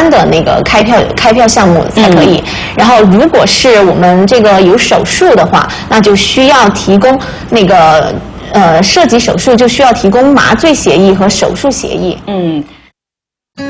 单的那个开票项目才可以。然后如果是我们这个有手术的话，那就需要提供那个涉及手术就需要提供麻醉协议和手术协议。